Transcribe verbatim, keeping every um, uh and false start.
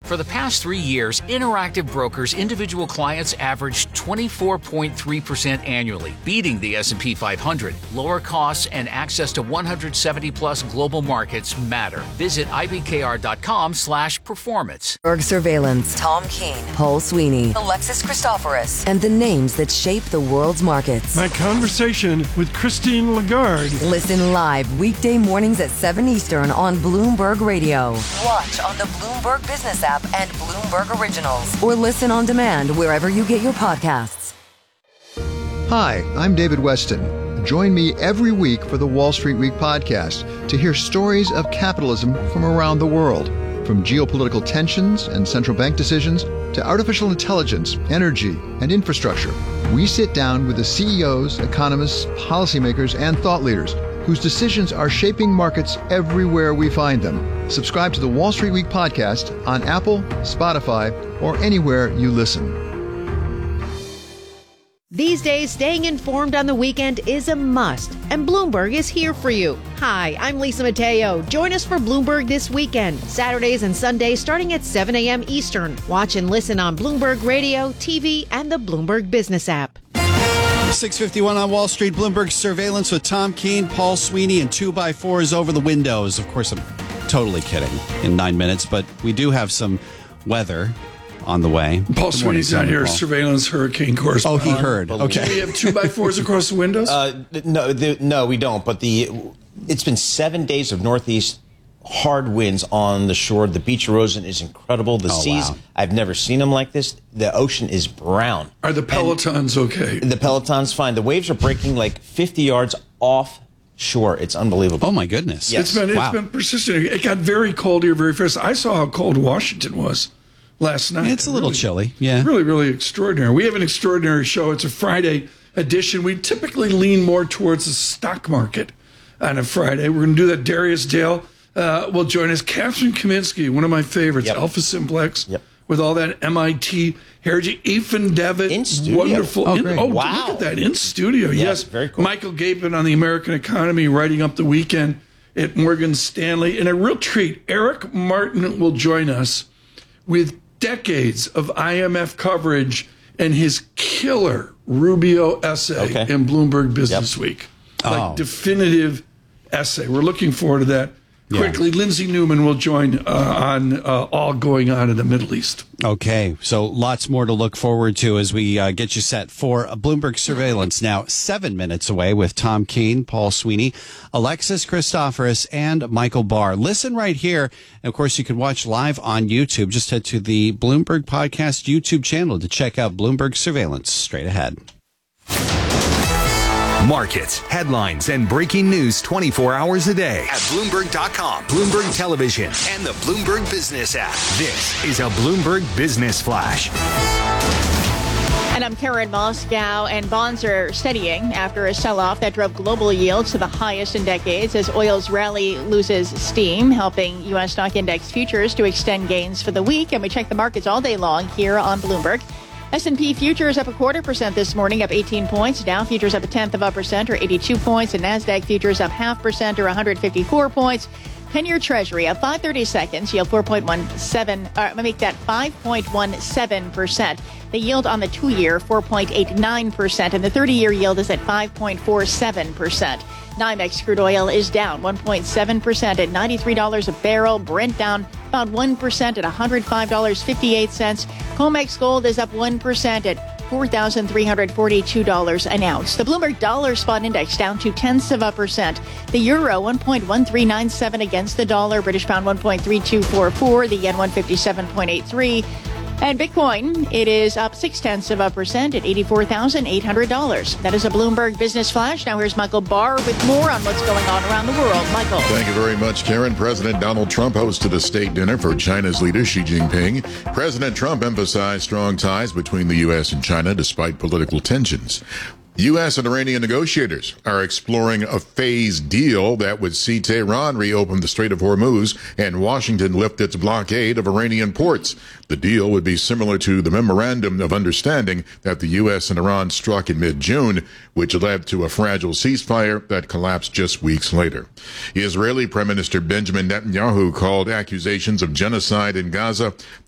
For the past three years, Interactive Brokers individual clients averaged twenty-four point three percent annually, beating the S and P five hundred. Lower costs and access to one hundred seventy plus global markets matter. Visit I B K R dot com slash performance. Bloomberg Surveillance, Tom Keene, Paul Sweeney, Alexis Christoforous, and the names that shape the world's markets. My conversation with Christine Lagarde. Listen live weekday mornings at seven Eastern on Bloomberg Radio. Watch on the Bloomberg Business app and Bloomberg Originals. Or listen on demand wherever you get your podcasts. Hi, I'm David Weston. Join me every week for the Wall Street Week podcast to hear stories of capitalism from around the world. From geopolitical tensions and central bank decisions to artificial intelligence, energy, and infrastructure, we sit down with the C E Os, economists, policymakers, and thought leaders whose decisions are shaping markets everywhere we find them. Subscribe to the Wall Street Week podcast on Apple, Spotify, or anywhere you listen. These days, staying informed on the weekend is a must, and Bloomberg is here for you. Hi, I'm Lisa Mateo. Join us for Bloomberg This Weekend, Saturdays and Sundays starting at seven a.m. Eastern. Watch and listen on Bloomberg Radio, T V, and the Bloomberg Business app. six fifty-one on Wall Street, Bloomberg Surveillance with Tom Keene, Paul Sweeney, and two by fours over the windows. Of course, I'm totally kidding in nine minutes, but we do have some weather on the way. Paul Sweeney's not here, surveillance hurricane correspondent. Oh, he heard. Okay. Do we have two by fours across the windows? Uh, no, the, no, we don't. But the it's been seven days of northeast hard winds on the shore. The beach erosion is incredible. The oh, seas, wow. I've never seen them like this. The ocean is brown. Are the pelotons and okay? The peloton's fine. The waves are breaking like fifty yards off shore. It's unbelievable. Oh, my goodness. Yes. It's been, wow. it's been persistent. It got very cold here very fast. I saw how cold Washington was last night. It's a little really, chilly, yeah. Really, really extraordinary. We have an extraordinary show. It's a Friday edition. We typically lean more towards the stock market on a Friday. We're going to do that. Darius Dale uh, will join us. Catherine Kaminsky, one of my favorites, yep. Alpha Simplex, yep. with all that M I T heritage. Ethan Devitt, in studio. wonderful. Oh, in, great. oh Wow. look at that, in studio. Yes, Yes, very cool. Michael Gapin on the American economy, writing up the weekend at Morgan Stanley. And a real treat, Eric Martin will join us with decades of I M F coverage and his killer Rubio essay Okay. in Bloomberg Business Yep. Week. Like Oh. definitive essay. We're looking forward to that. Yeah. Quickly, Lindsay Newman will join uh, on uh, all going on in the Middle East. Okay, so lots more to look forward to as we uh, get you set for Bloomberg Surveillance. Now, seven minutes away with Tom Keene, Paul Sweeney, Alexis Christoforous, and Michael Barr. Listen right here. And of course, you can watch live on YouTube. Just head to the Bloomberg Podcast YouTube channel to check out Bloomberg Surveillance straight ahead. Markets, headlines, and breaking news twenty-four hours a day at Bloomberg dot com, Bloomberg Television, and the Bloomberg Business app. This is a Bloomberg Business Flash. And I'm Karen Moscow, and bonds are steadying after a sell-off that drove global yields to the highest in decades as oil's rally loses steam, helping U S stock index futures to extend gains for the week. And we check the markets all day long here on Bloomberg. S and P futures up a quarter percent this morning, up eighteen points. Dow futures up a tenth of a percent, or eighty-two points. And NASDAQ futures up half percent, or one hundred fifty-four points. ten-year Treasury up five thirty seconds, yield four point one seven. Uh, I'm going to make that five point one seven percent. The yield on the two-year, four point eight nine percent. And the thirty-year yield is at five point four seven percent. NYMEX crude oil is down one point seven percent at ninety-three dollars a barrel. Brent down about one percent at one hundred five dollars and fifty-eight cents. COMEX gold is up one percent at four thousand three hundred forty-two dollars an ounce. The Bloomberg Dollar Spot Index down two tenths of a percent. The euro one point one three nine seven against the dollar. British pound one point three two four four. The yen one fifty-seven point eight three. And Bitcoin, it is up six tenths of a percent at eighty-four thousand eight hundred dollars. That is a Bloomberg Business Flash. Now here's Michael Barr with more on what's going on around the world. Michael. Thank you very much, Karen. President Donald Trump hosted a state dinner for China's leader Xi Jinping. President Trump emphasized strong ties between the U S and China despite political tensions. U S and Iranian negotiators are exploring a phased deal that would see Tehran reopen the Strait of Hormuz and Washington lift its blockade of Iranian ports. The deal would be similar to the memorandum of understanding that the U S and Iran struck in mid-June, which led to a fragile ceasefire that collapsed just weeks later. Israeli Prime Minister Benjamin Netanyahu called accusations of genocide in Gaza